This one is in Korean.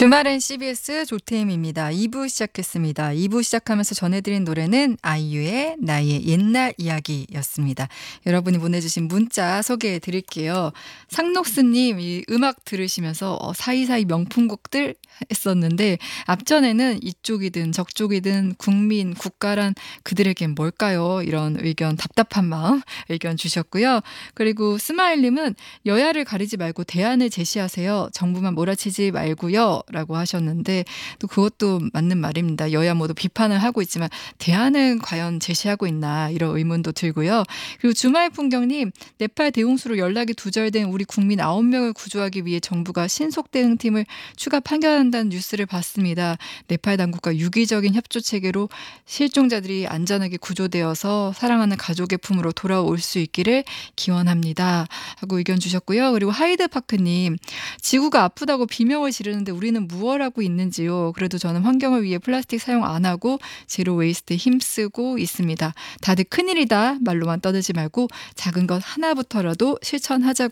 주말엔 CBS 조태임입니다. 2부 시작했습니다. 2부 시작하면서 전해드린 노래는 아이유의 나의 옛날 이야기였습니다. 여러분이 보내주신 문자 소개해 드릴게요. 상록스님 이 음악 들으시면서 사이사이 명품곡들 했었는데 앞전에는 이쪽이든 저쪽이든 국민, 국가란 그들에겐 뭘까요? 이런 의견, 답답한 마음 의견 주셨고요. 그리고 스마일님은 여야를 가리지 말고 대안을 제시하세요. 정부만 몰아치지 말고요. 라고 하셨는데 또 그것도 맞는 말입니다. 여야 모두 비판을 하고 있지만 대안은 과연 제시하고 있나 이런 의문도 들고요. 그리고 주말 풍경님 네팔 대홍수로 연락이 두절된 우리 국민 9명을 구조하기 위해 정부가 신속 대응팀을 추가 파견한다는 뉴스를 봤습니다. 네팔 당국과 유기적인 협조 체계로 실종자들이 안전하게 구조되어서 사랑하는 가족의 품으로 돌아올 수 있기를 기원합니다. 하고 의견 주셨고요. 그리고 하이드파크님 지구가 아프다고 비명을 지르는데 우리는 무엇 하고 있는지요. 그래도 저는 환경을 위해 플라스틱 사용 안 하고 제로 웨이스트 힘쓰고 있습니다. 다들 큰일이다 말로만 떠들지 말고 작은 것 하나부터라도 실천하자고